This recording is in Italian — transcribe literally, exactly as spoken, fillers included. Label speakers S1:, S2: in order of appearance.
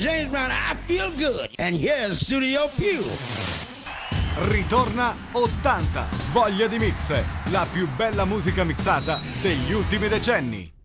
S1: James Brown, I feel good. And here's Studio Più.
S2: Ritorna ottanta, voglia di mix, la più bella musica mixata degli ultimi decenni.